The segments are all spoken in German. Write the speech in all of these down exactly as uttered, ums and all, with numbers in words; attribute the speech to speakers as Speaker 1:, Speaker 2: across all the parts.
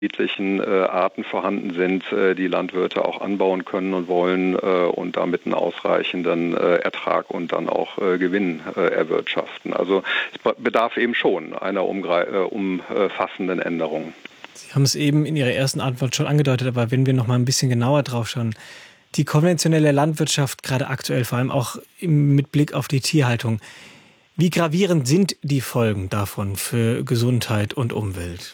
Speaker 1: unterschiedlichen äh, Arten vorhanden sind, äh, die Landwirte auch anbauen können und wollen äh, und damit einen ausreichenden äh, Ertrag und dann auch äh, Gewinn äh, erwirtschaften. Also es bedarf eben schon einer umgre- äh, umfassenden Änderung.
Speaker 2: Sie haben es eben in Ihrer ersten Antwort schon angedeutet, aber wenn wir noch mal ein bisschen genauer drauf schauen, die konventionelle Landwirtschaft, gerade aktuell, vor allem auch mit Blick auf die Tierhaltung, wie gravierend sind die Folgen davon für Gesundheit und Umwelt?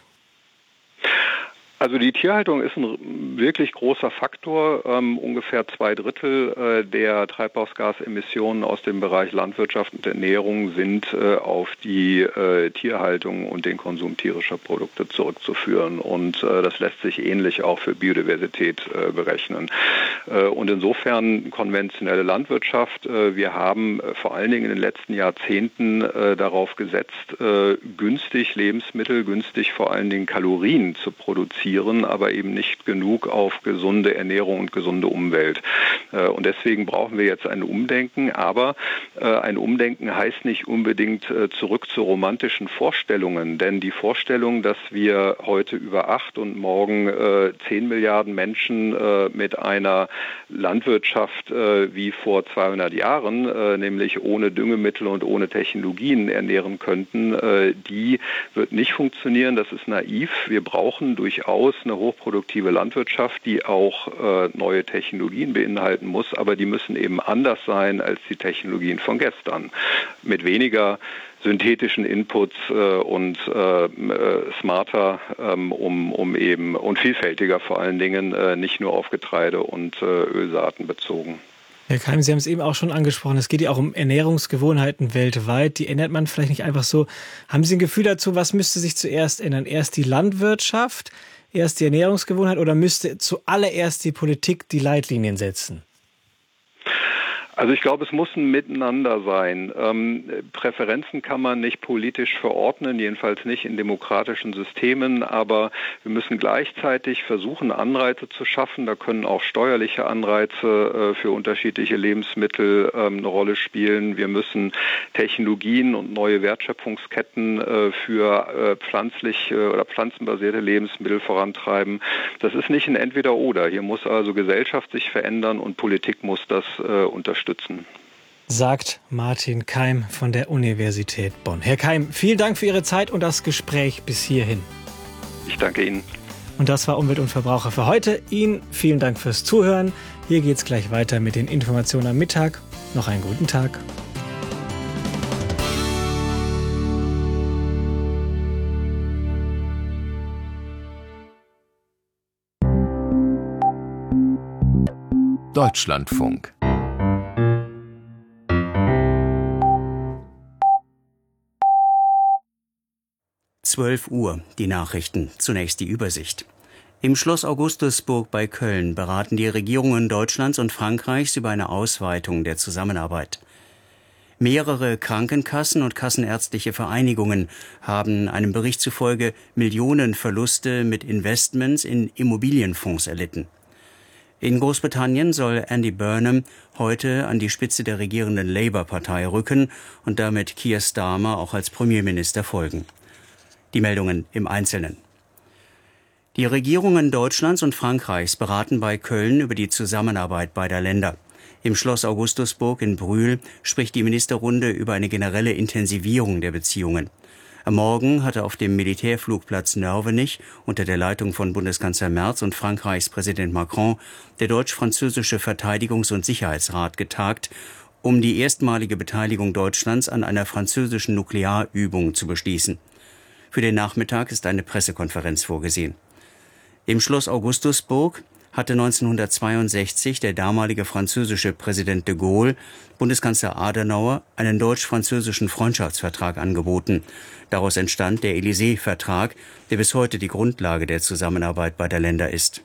Speaker 1: Also die Tierhaltung ist ein wirklich großer Faktor. Ähm, ungefähr zwei Drittel äh, der Treibhausgasemissionen aus dem Bereich Landwirtschaft und Ernährung sind äh, auf die äh, Tierhaltung und den Konsum tierischer Produkte zurückzuführen. Und äh, das lässt sich ähnlich auch für Biodiversität äh, berechnen. Äh, und insofern konventionelle Landwirtschaft. Äh, wir haben äh, vor allen Dingen in den letzten Jahrzehnten äh, darauf gesetzt, äh, günstig Lebensmittel, günstig vor allen Dingen Kalorien zu produzieren, aber eben nicht genug auf gesunde Ernährung und gesunde Umwelt. Und deswegen brauchen wir jetzt ein Umdenken, aber ein Umdenken heißt nicht unbedingt zurück zu romantischen Vorstellungen, denn die Vorstellung, dass wir heute über acht und morgen zehn Milliarden Menschen mit einer Landwirtschaft wie vor zweihundert Jahren, nämlich ohne Düngemittel und ohne Technologien ernähren könnten, die wird nicht funktionieren. Das ist naiv. Wir brauchen durchaus eine hochproduktive Landwirtschaft, die auch äh, neue Technologien beinhalten muss, aber die müssen eben anders sein als die Technologien von gestern. Mit weniger synthetischen Inputs äh, und äh, smarter ähm, um, um eben und vielfältiger vor allen Dingen, äh, nicht nur auf Getreide und äh, Ölsaaten bezogen.
Speaker 2: Herr Keim, Sie haben es eben auch schon angesprochen, es geht ja auch um Ernährungsgewohnheiten weltweit. Die ändert man vielleicht nicht einfach so. Haben Sie ein Gefühl dazu, was müsste sich zuerst ändern? Erst die Landwirtschaft, erst die Ernährungsgewohnheit oder müsste zuallererst die Politik die Leitlinien setzen?
Speaker 1: Also ich glaube, es muss ein Miteinander sein. Ähm, Präferenzen kann man nicht politisch verordnen, jedenfalls nicht in demokratischen Systemen, aber wir müssen gleichzeitig versuchen, Anreize zu schaffen. Da können auch steuerliche Anreize äh, für unterschiedliche Lebensmittel ähm, eine Rolle spielen. Wir müssen Technologien und neue Wertschöpfungsketten äh, für äh, pflanzlich äh, oder pflanzenbasierte Lebensmittel vorantreiben. Das ist nicht ein Entweder-Oder. Hier muss also Gesellschaft sich verändern und Politik muss das äh, unterstützen.
Speaker 2: Sagt Martin Keim von der Universität Bonn. Herr Keim, vielen Dank für Ihre Zeit und das Gespräch bis hierhin.
Speaker 1: Ich danke Ihnen.
Speaker 2: Und das war Umwelt und Verbraucher für heute. Ihnen vielen Dank fürs Zuhören. Hier geht's gleich weiter mit den Informationen am Mittag. Noch einen guten Tag.
Speaker 3: Deutschlandfunk.
Speaker 4: zwölf Uhr, die Nachrichten. Zunächst die Übersicht. Im Schloss Augustusburg bei Köln beraten die Regierungen Deutschlands und Frankreichs über eine Ausweitung der Zusammenarbeit. Mehrere Krankenkassen und kassenärztliche Vereinigungen haben einem Bericht zufolge Millionenverluste mit Investments in Immobilienfonds erlitten. In Großbritannien soll Andy Burnham heute an die Spitze der regierenden Labour-Partei rücken und damit Keir Starmer auch als Premierminister folgen. Die Meldungen im Einzelnen. Die Regierungen Deutschlands und Frankreichs beraten bei Köln über die Zusammenarbeit beider Länder. Im Schloss Augustusburg in Brühl spricht die Ministerrunde über eine generelle Intensivierung der Beziehungen. Am Morgen hatte auf dem Militärflugplatz Nörvenich unter der Leitung von Bundeskanzler Merz und Frankreichs Präsident Macron der deutsch-französische Verteidigungs- und Sicherheitsrat getagt, um die erstmalige Beteiligung Deutschlands an einer französischen Nuklearübung zu beschließen. Für den Nachmittag ist eine Pressekonferenz vorgesehen. Im Schloss Augustusburg hatte neunzehnhundertzweiundsechzig der damalige französische Präsident de Gaulle Bundeskanzler Adenauer einen deutsch-französischen Freundschaftsvertrag angeboten. Daraus entstand der Élysée-Vertrag, der bis heute die Grundlage der Zusammenarbeit beider Länder ist.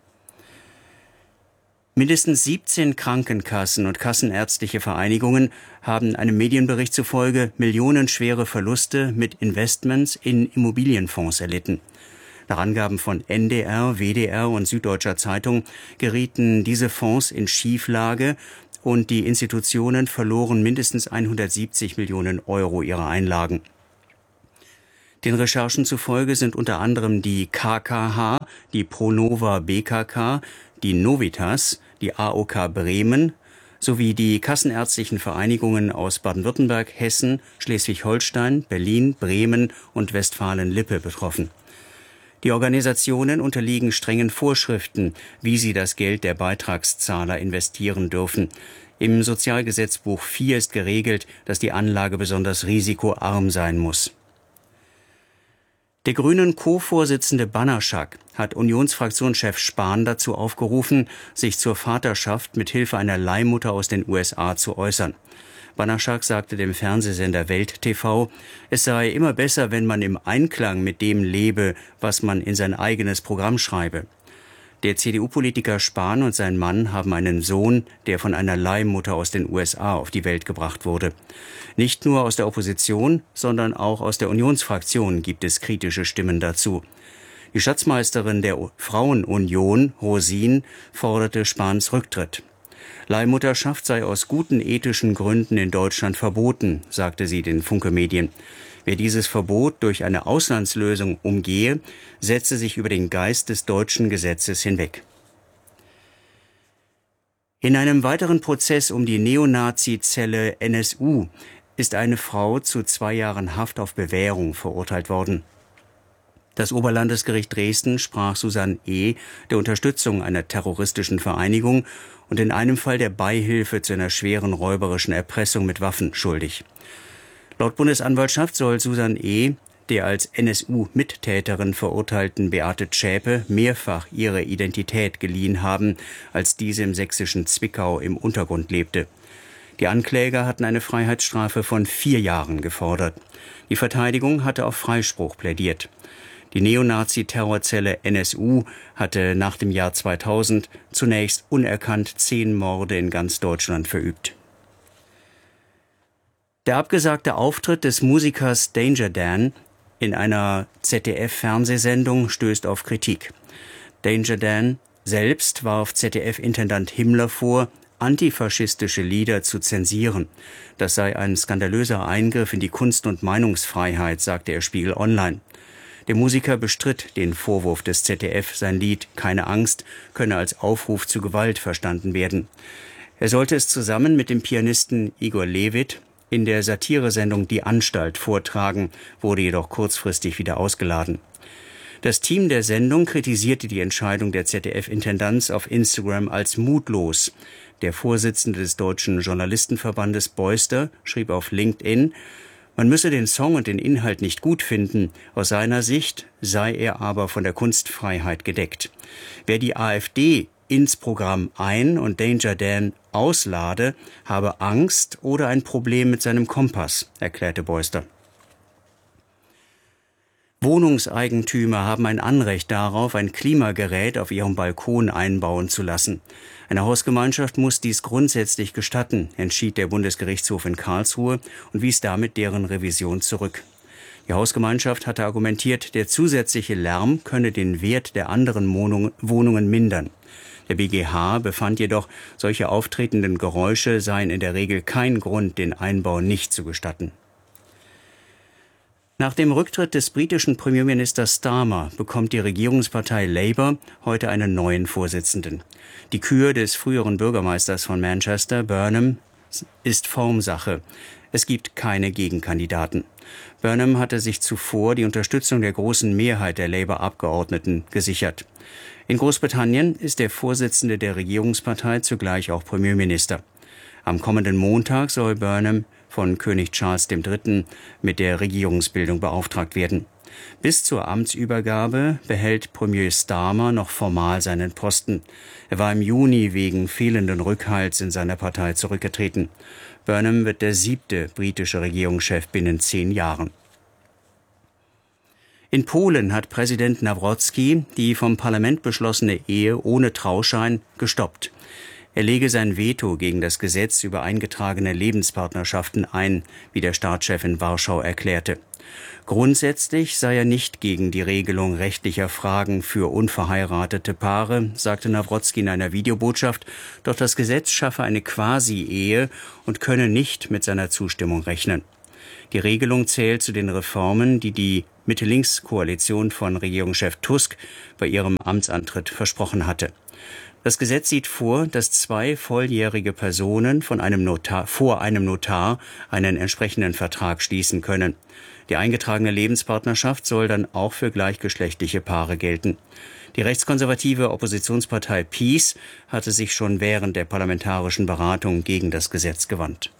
Speaker 4: Mindestens siebzehn Krankenkassen und kassenärztliche Vereinigungen haben einem Medienbericht zufolge millionenschwere Verluste mit Investments in Immobilienfonds erlitten. Nach Angaben von N D R, W D R und Süddeutscher Zeitung gerieten diese Fonds in Schieflage und die Institutionen verloren mindestens hundertsiebzig Millionen Euro ihrer Einlagen. Den Recherchen zufolge sind unter anderem die K K H, die Pronova B K K, die Novitas, die A O K Bremen sowie die kassenärztlichen Vereinigungen aus Baden-Württemberg, Hessen, Schleswig-Holstein, Berlin, Bremen und Westfalen-Lippe betroffen. Die Organisationen unterliegen strengen Vorschriften, wie sie das Geld der Beitragszahler investieren dürfen. Im Sozialgesetzbuch vier ist geregelt, dass die Anlage besonders risikoarm sein muss. Der Grünen Co-Vorsitzende Banaszak hat Unionsfraktionschef Spahn dazu aufgerufen, sich zur Vaterschaft mit Hilfe einer Leihmutter aus den U S A zu äußern. Banaszak sagte dem Fernsehsender Welt T V, es sei immer besser, wenn man im Einklang mit dem lebe, was man in sein eigenes Programm schreibe. Der C D U-Politiker Spahn und sein Mann haben einen Sohn, der von einer Leihmutter aus den U S A auf die Welt gebracht wurde. Nicht nur aus der Opposition, sondern auch aus der Unionsfraktion gibt es kritische Stimmen dazu. Die Schatzmeisterin der Frauenunion, Rosin, forderte Spahns Rücktritt. Leihmutterschaft sei aus guten ethischen Gründen in Deutschland verboten, sagte sie den Funke-Medien. Wer dieses Verbot durch eine Auslandslösung umgehe, setze sich über den Geist des deutschen Gesetzes hinweg. In einem weiteren Prozess um die Neonazi-Zelle N S U ist eine Frau zu zwei Jahren Haft auf Bewährung verurteilt worden. Das Oberlandesgericht Dresden sprach Susanne E. der Unterstützung einer terroristischen Vereinigung und in einem Fall der Beihilfe zu einer schweren räuberischen Erpressung mit Waffen schuldig. Laut Bundesanwaltschaft soll Susanne E. der als N S U-Mittäterin verurteilten Beate Zschäpe mehrfach ihre Identität geliehen haben, als diese im sächsischen Zwickau im Untergrund lebte. Die Ankläger hatten eine Freiheitsstrafe von vier Jahren gefordert. Die Verteidigung hatte auf Freispruch plädiert. Die Neonazi-Terrorzelle N S U hatte nach dem Jahr zweitausend zunächst unerkannt zehn Morde in ganz Deutschland verübt. Der abgesagte Auftritt des Musikers Danger Dan in einer Z D F-Fernsehsendung stößt auf Kritik. Danger Dan selbst warf Z D F-Intendant Himmler vor, antifaschistische Lieder zu zensieren. Das sei ein skandalöser Eingriff in die Kunst- und Meinungsfreiheit, sagte er Spiegel Online. Der Musiker bestritt den Vorwurf des Z D F, sein Lied »Keine Angst« könne als Aufruf zu Gewalt verstanden werden. Er sollte es zusammen mit dem Pianisten Igor Levit in der Satiresendung Die Anstalt vortragen, wurde jedoch kurzfristig wieder ausgeladen. Das Team der Sendung kritisierte die Entscheidung der Z D F-Intendanz auf Instagram als mutlos. Der Vorsitzende des Deutschen Journalistenverbandes Beuster schrieb auf LinkedIn, man müsse den Song und den Inhalt nicht gut finden, aus seiner Sicht sei er aber von der Kunstfreiheit gedeckt. Wer die AfD ins Programm ein- und Danger Dan auslade, habe Angst oder ein Problem mit seinem Kompass, erklärte Beuster. Wohnungseigentümer haben ein Anrecht darauf, ein Klimagerät auf ihrem Balkon einbauen zu lassen. Eine Hausgemeinschaft muss dies grundsätzlich gestatten, entschied der Bundesgerichtshof in Karlsruhe und wies damit deren Revision zurück. Die Hausgemeinschaft hatte argumentiert, der zusätzliche Lärm könne den Wert der anderen Wohnungen mindern. Der B G H befand jedoch, solche auftretenden Geräusche seien in der Regel kein Grund, den Einbau nicht zu gestatten. Nach dem Rücktritt des britischen Premierministers Starmer bekommt die Regierungspartei Labour heute einen neuen Vorsitzenden. Die Kür des früheren Bürgermeisters von Manchester, Burnham, ist Formsache. Es gibt keine Gegenkandidaten. Burnham hatte sich zuvor die Unterstützung der großen Mehrheit der Labour-Abgeordneten gesichert. In Großbritannien ist der Vorsitzende der Regierungspartei zugleich auch Premierminister. Am kommenden Montag soll Burnham von König Charles der Dritte mit der Regierungsbildung beauftragt werden. Bis zur Amtsübergabe behält Premier Starmer noch formal seinen Posten. Er war im Juni wegen fehlenden Rückhalts in seiner Partei zurückgetreten. Burnham wird der siebte britische Regierungschef binnen zehn Jahren. In Polen hat Präsident Nawrocki die vom Parlament beschlossene Ehe ohne Trauschein gestoppt. Er lege sein Veto gegen das Gesetz über eingetragene Lebenspartnerschaften ein, wie der Staatschef in Warschau erklärte. Grundsätzlich sei er nicht gegen die Regelung rechtlicher Fragen für unverheiratete Paare, sagte Nawrocki in einer Videobotschaft, doch das Gesetz schaffe eine Quasi-Ehe und könne nicht mit seiner Zustimmung rechnen. Die Regelung zählt zu den Reformen, die die Mitte-Links-Koalition von Regierungschef Tusk bei ihrem Amtsantritt versprochen hatte. Das Gesetz sieht vor, dass zwei volljährige Personen von einem Notar, vor einem Notar einen entsprechenden Vertrag schließen können. Die eingetragene Lebenspartnerschaft soll dann auch für gleichgeschlechtliche Paare gelten. Die rechtskonservative Oppositionspartei Peace hatte sich schon während der parlamentarischen Beratung gegen das Gesetz gewandt.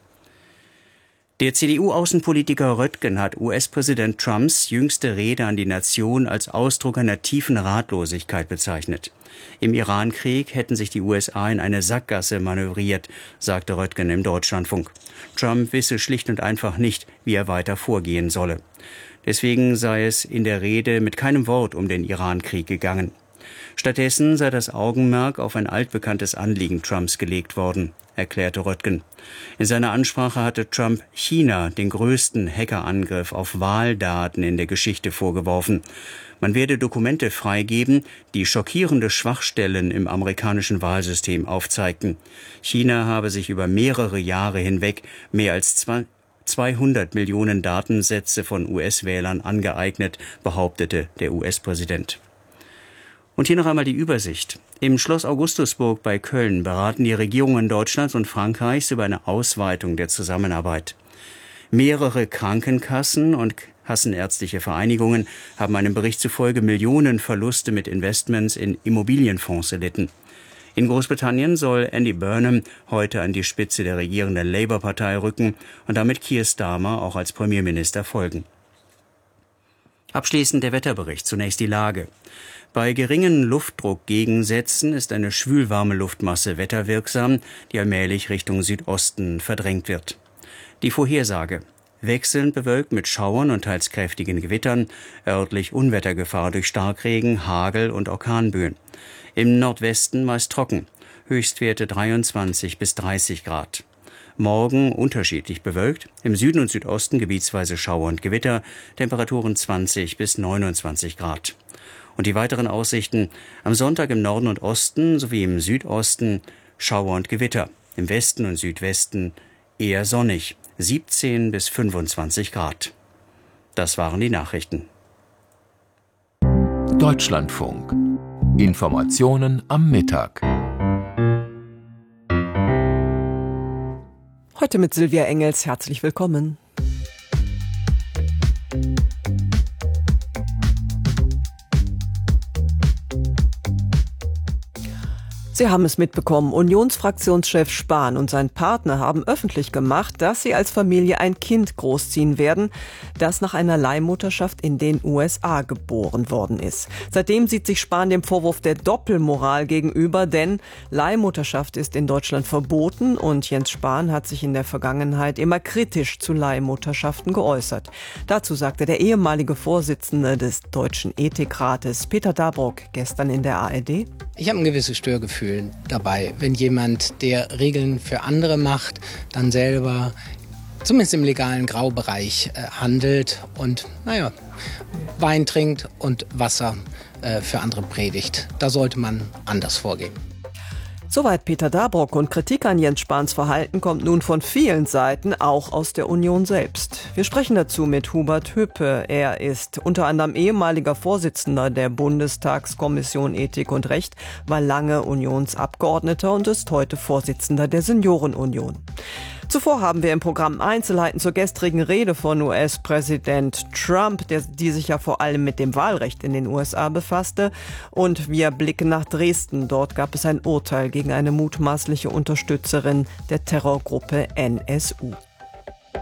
Speaker 4: Der C D U-Außenpolitiker Röttgen hat U S-Präsident Trumps jüngste Rede an die Nation als Ausdruck einer tiefen Ratlosigkeit bezeichnet. Im Irankrieg hätten sich die U S A in eine Sackgasse manövriert, sagte Röttgen im Deutschlandfunk. Trump wisse schlicht und einfach nicht, wie er weiter vorgehen solle. Deswegen sei es in der Rede mit keinem Wort um den Irankrieg gegangen. Stattdessen sei das Augenmerk auf ein altbekanntes Anliegen Trumps gelegt worden, erklärte Röttgen. In seiner Ansprache hatte Trump China den größten Hackerangriff auf Wahldaten in der Geschichte vorgeworfen. Man werde Dokumente freigeben, die schockierende Schwachstellen im amerikanischen Wahlsystem aufzeigten. China habe sich über mehrere Jahre hinweg mehr als zweihundert Millionen Datensätze von U S-Wählern angeeignet, behauptete der U S-Präsident. Und hier noch einmal die Übersicht. Im Schloss Augustusburg bei Köln beraten die Regierungen Deutschlands und Frankreichs über eine Ausweitung der Zusammenarbeit. Mehrere Krankenkassen und kassenärztliche Vereinigungen haben einem Bericht zufolge Millionenverluste mit Investments in Immobilienfonds erlitten. In Großbritannien soll Andy Burnham heute an die Spitze der regierenden Labour-Partei rücken und damit Keir Starmer auch als Premierminister folgen. Abschließend der Wetterbericht, zunächst die Lage. Bei geringen Luftdruckgegensätzen ist eine schwülwarme Luftmasse wetterwirksam, die allmählich Richtung Südosten verdrängt wird. Die Vorhersage: wechselnd bewölkt mit Schauern und teils kräftigen Gewittern, örtlich Unwettergefahr durch Starkregen, Hagel und Orkanböen. Im Nordwesten meist trocken, Höchstwerte dreiundzwanzig bis dreißig Grad. Morgen unterschiedlich bewölkt, im Süden und Südosten gebietsweise Schauer und Gewitter, Temperaturen zwanzig bis neunundzwanzig Grad. Und die weiteren Aussichten: am Sonntag im Norden und Osten sowie im Südosten Schauer und Gewitter, im Westen und Südwesten eher sonnig, siebzehn bis fünfundzwanzig Grad. Das waren die Nachrichten.
Speaker 3: Deutschlandfunk. Informationen am Mittag.
Speaker 5: Heute mit Silvia Engels. Herzlich willkommen. Sie haben es mitbekommen, Unionsfraktionschef Spahn und sein Partner haben öffentlich gemacht, dass sie als Familie ein Kind großziehen werden, das nach einer Leihmutterschaft in den U S A geboren worden ist. Seitdem sieht sich Spahn dem Vorwurf der Doppelmoral gegenüber, denn Leihmutterschaft ist in Deutschland verboten und Jens Spahn hat sich in der Vergangenheit immer kritisch zu Leihmutterschaften geäußert. Dazu sagte der ehemalige Vorsitzende des Deutschen Ethikrates, Peter Dabrock, gestern in der A R D:
Speaker 6: Ich habe ein gewisses Störgefühl dabei, wenn jemand, der Regeln für andere macht, dann selber zumindest im legalen Graubereich äh, handelt und, naja, Wein trinkt und Wasser äh, für andere predigt. Da sollte man anders vorgehen.
Speaker 5: Soweit Peter Dabrock, und Kritik an Jens Spahns Verhalten kommt nun von vielen Seiten, auch aus der Union selbst. Wir sprechen dazu mit Hubert Hüppe. Er ist unter anderem ehemaliger Vorsitzender der Bundestagskommission Ethik und Recht, war lange Unionsabgeordneter und ist heute Vorsitzender der Seniorenunion. Zuvor haben wir im Programm Einzelheiten zur gestrigen Rede von U S-Präsident Trump, der, die sich ja vor allem mit dem Wahlrecht in den U S A befasste. Und wir blicken nach Dresden. Dort gab es ein Urteil gegen eine mutmaßliche Unterstützerin der Terrorgruppe N S U.